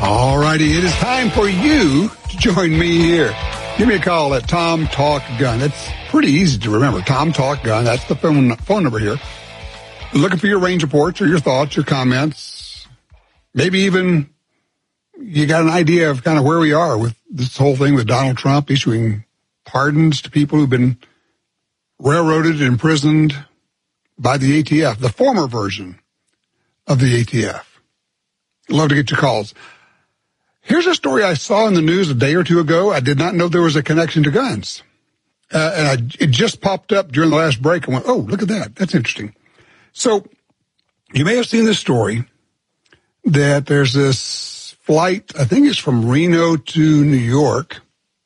All righty, it is time for you to join me here. Give me a call at Tom Talk Gun. It's pretty easy to remember. Tom Talk Gun. That's the phone number here. Looking for your range reports or your thoughts, your comments. Maybe even you got an idea of kind of where we are with this whole thing with Donald Trump issuing pardons to people who've been railroaded and imprisoned by the ATF, the former version of the ATF. Love to get your calls. Here's a story I saw in the news a day or two ago. I did not know there was a connection to guns. It just popped up during the last break. I went, oh, look at that. That's interesting. So you may have seen this story that there's this flight, I think it's from Reno to New York,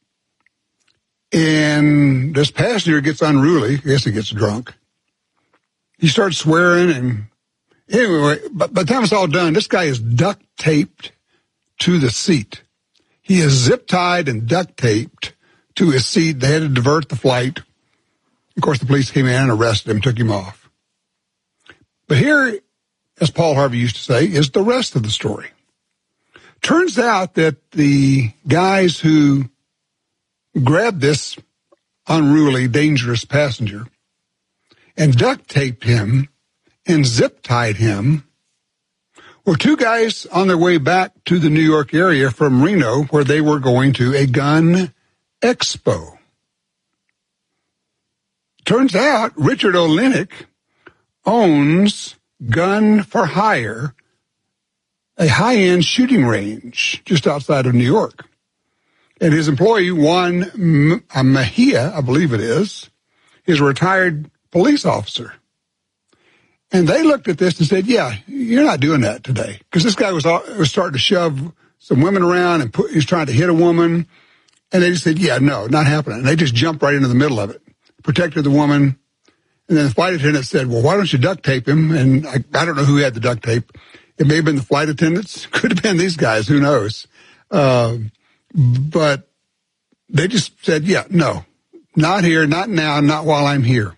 and this passenger gets unruly. I guess he gets drunk. He starts swearing, and anyway, but by the time it's all done, this guy is duct taped to the seat. He is zip tied and duct taped to his seat. They had to divert the flight. Of course, the police came in and arrested him, took him off. But here, as Paul Harvey used to say, is the rest of the story. Turns out that the guys who grabbed this unruly, dangerous passenger and duct taped him and zip tied him were two guys on their way back to the New York area from Reno, where they were going to a gun expo. Turns out Richard Olenek owns Gun for Hire, a high-end shooting range just outside of New York. And his employee, Juan Mejia, I believe it is a retired police officer. And they looked at this and said, yeah, you're not doing that today. Because this guy was starting to shove some women around and he was trying to hit a woman. And they just said, yeah, no, not happening. And they just jumped right into the middle of it, protected the woman. And then the flight attendant said, well, why don't you duct tape him? And I don't know who had the duct tape. It may have been the flight attendants. Could have been these guys. Who knows? But they just said, yeah, no, not here, not now, not while I'm here.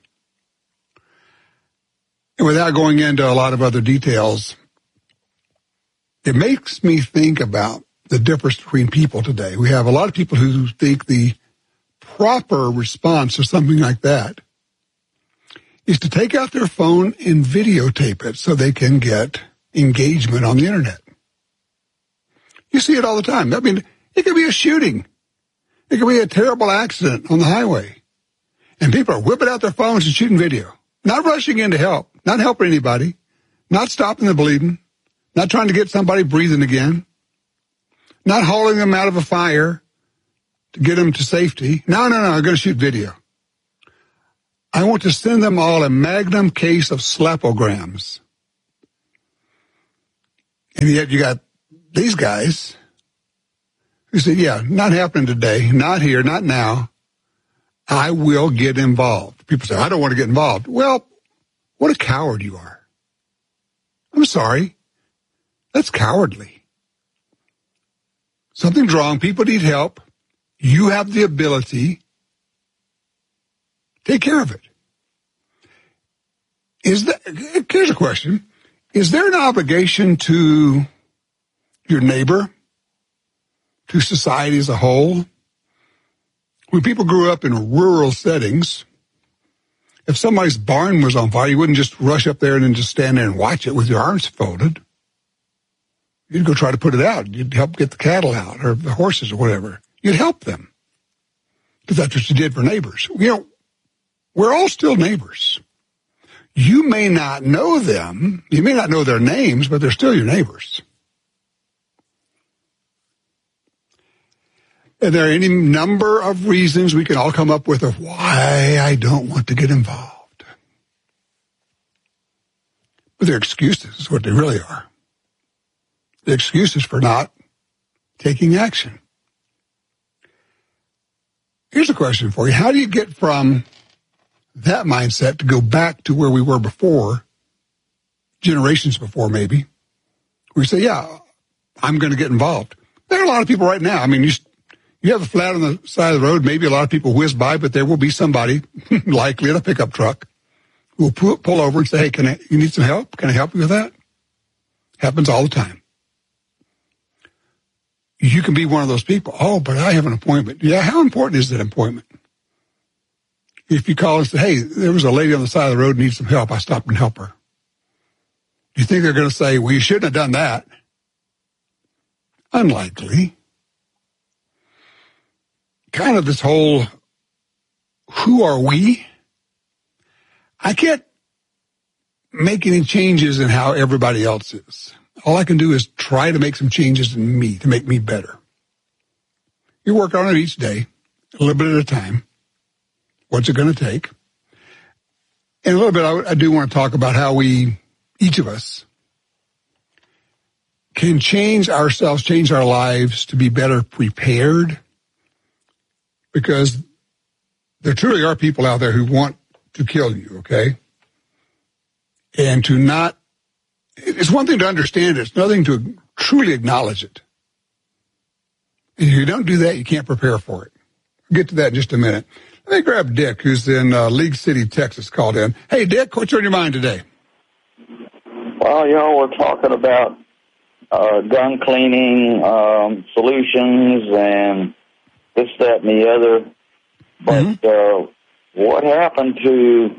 And without going into a lot of other details, it makes me think about the difference between people today. We have a lot of people who think the proper response to something like that is to take out their phone and videotape it so they can get engagement on the internet. You see it all the time. I mean, it could be a shooting. It could be a terrible accident on the highway. And people are whipping out their phones and shooting video. Not rushing in to help, not helping anybody, not stopping the bleeding, not trying to get somebody breathing again, not hauling them out of a fire to get them to safety. No, I'm going to shoot video. I want to send them all a magnum case of slapograms. And yet you got these guys who say, yeah, not happening today, not here, not now. I will get involved. People say, I don't want to get involved. Well, what a coward you are. I'm sorry. That's cowardly. Something's wrong. People need help. You have the ability. Take care of it. Here's a question. Is there an obligation to your neighbor, to society as a whole? When people grew up in rural settings, if somebody's barn was on fire, you wouldn't just rush up there and then just stand there and watch it with your arms folded. You'd go try to put it out. You'd help get the cattle out or the horses or whatever. You'd help them because that's what you did for neighbors. You know, we're all still neighbors. You may not know them. You may not know their names, but they're still your neighbors. And there are any number of reasons we can all come up with of why I don't want to get involved. But they're excuses is what they really are. The excuses for not taking action. Here's a question for you. How do you get from that mindset to go back to where we were before, generations before maybe, where you say, yeah, I'm going to get involved? There are a lot of people right now. I mean, you have a flat on the side of the road, maybe a lot of people whiz by, but there will be somebody, likely in a pickup truck, who will pull over and say, hey, you need some help? Can I help you with that? Happens all the time. can be one of those people. Oh, but I have an appointment. Yeah, how important is that appointment? If you call and say, hey, there was a lady on the side of the road who needs some help, I stopped and helped her. Do you think they're going to say, well, you shouldn't have done that? Unlikely. Kind of this whole, who are we? I can't make any changes in how everybody else is. All I can do is try to make some changes in me to make me better. You work on it each day, a little bit at a time. What's it going to take? And a little bit, I do want to talk about how we, each of us, can change ourselves, change our lives to be better prepared. Because there truly are people out there who want to kill you, okay? And to not, it's one thing to understand it, it's another thing to truly acknowledge it. And if you don't do that, you can't prepare for it. We'll get to that in just a minute. Let me grab Dick, who's in League City, Texas, called in. Hey, Dick, what's on your mind today? Well, we're talking about gun cleaning solutions and this, that, and the other. But what happened to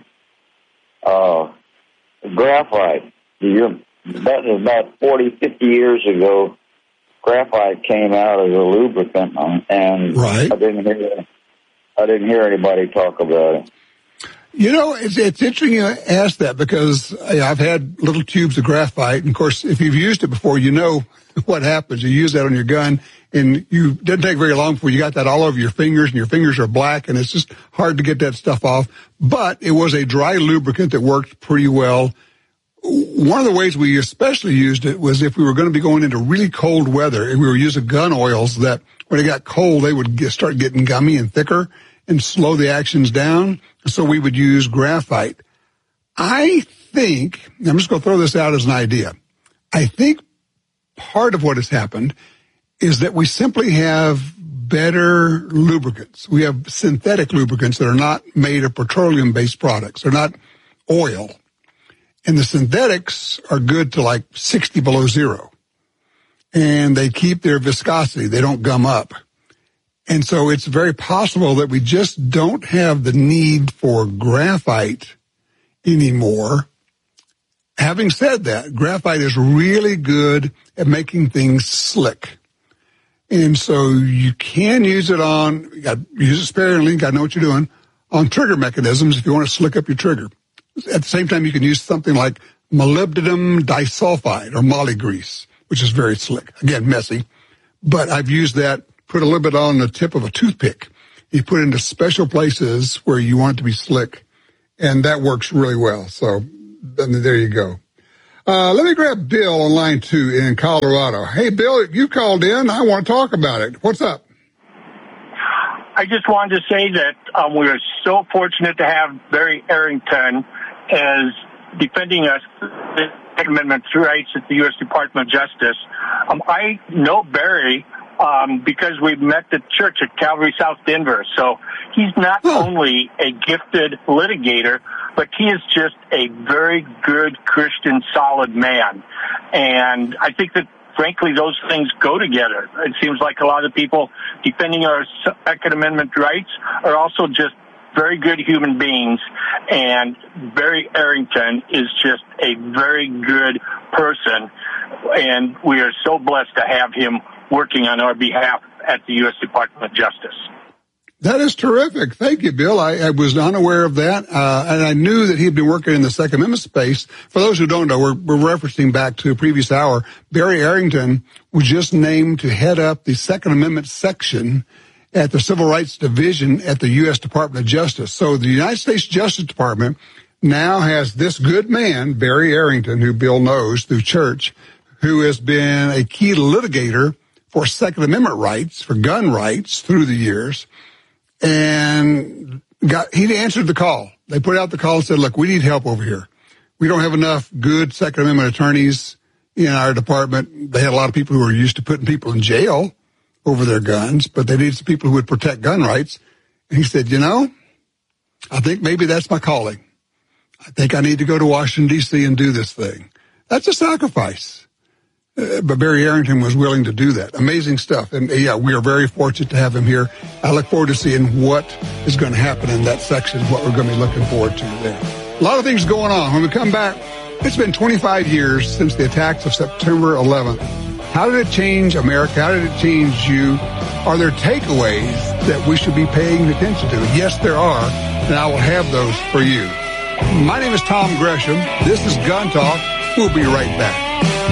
graphite? That was about 40, 50 years ago. Graphite came out as a lubricant, and right. I didn't hear anybody talk about it. It's interesting you ask that because I've had little tubes of graphite. And, of course, if you've used it before, you know what happens. You use that on your gun, and it doesn't take very long before you got that all over your fingers, and your fingers are black, and it's just hard to get that stuff off. But it was a dry lubricant that worked pretty well. One of the ways we especially used it was if we were going to be going into really cold weather, and we were using gun oils that when it got cold, they would start getting gummy and thicker and slow the actions down. So we would use graphite. I think, I'm just going to throw this out as an idea. I think part of what has happened is that we simply have better lubricants. We have synthetic lubricants that are not made of petroleum-based products. They're not oil. And the synthetics are good to like 60 below zero. And they keep their viscosity. They don't gum up. And so it's very possible that we just don't have the need for graphite anymore. Having said that, graphite is really good at making things slick. And so you can use it use it sparingly, got to know what you're doing, on trigger mechanisms if you want to slick up your trigger. At the same time, you can use something like molybdenum disulfide or moly grease, which is very slick. Again, messy. But I've used that. Put a little bit on the tip of a toothpick. You put it into special places where you want it to be slick, and that works really well. So there you go. Let me grab Bill on line 2 in Colorado. Hey, Bill, you called in. I want to talk about it. What's up? I just wanted to say that we are so fortunate to have Barry Arrington as defending us, the Second Amendment rights at the U.S. Department of Justice. I know Barry because we met at church at Calvary South Denver. So he's not only a gifted litigator, but he is just a very good Christian, solid man. And I think that, frankly, those things go together. It seems like a lot of people defending our Second Amendment rights are also just very good human beings. And Barry Arrington is just a very good person. And we are so blessed to have him working on our behalf at the U.S. Department of Justice. That is terrific. Thank you, Bill. I was unaware of that, and I knew that he had been working in the Second Amendment space. For those who don't know, we're referencing back to a previous hour. Barry Arrington was just named to head up the Second Amendment section at the Civil Rights Division at the U.S. Department of Justice. So the United States Justice Department now has this good man, Barry Arrington, who Bill knows through church, who has been a key litigator for Second Amendment rights, for gun rights through the years. And he answered the call. They put out the call and said, look, we need help over here. We don't have enough good Second Amendment attorneys in our department. They had a lot of people who were used to putting people in jail over their guns, but they needed some people who would protect gun rights. And he said, I think maybe that's my calling. I think I need to go to Washington, D.C. and do this thing. That's a sacrifice. But Barry Arrington was willing to do that. Amazing stuff. And yeah, we are very fortunate to have him here. I look forward to seeing what is going to happen in that section, what we're going to be looking forward to there. A lot of things going on. When we come back, it's been 25 years since the attacks of September 11th. How did it change America? How did it change you? Are there takeaways that we should be paying attention to? Yes, there are, and I will have those for you. My name is Tom Gresham. This is Gun Talk. We'll be right back.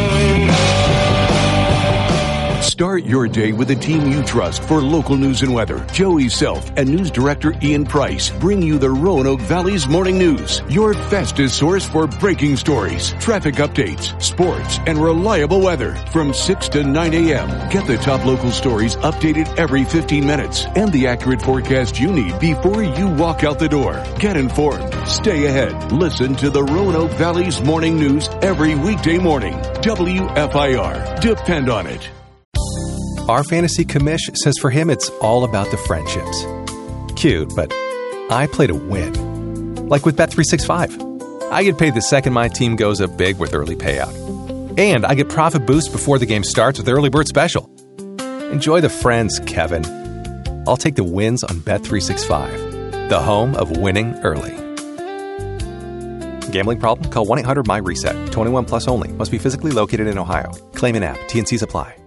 Start your day with a team you trust for local news and weather. Joey Self and News Director Ian Price bring you the Roanoke Valley's Morning News, your fastest source for breaking stories, traffic updates, sports, and reliable weather from 6 to 9 a.m. Get the top local stories updated every 15 minutes and the accurate forecast you need before you walk out the door. Get informed. Stay ahead. Listen to the Roanoke Valley's Morning News every weekday morning. WFIR. Depend on it. Our fantasy commish says for him it's all about the friendships. Cute, but I play to win. Like with Bet365. I get paid the second my team goes up big with early payout. And I get profit boost before the game starts with Early Bird Special. Enjoy the friends, Kevin. I'll take the wins on Bet365, the home of winning early. Gambling problem? Call 1-800-MY-RESET. 21 plus only. Must be physically located in Ohio. Claim an app. T&Cs apply.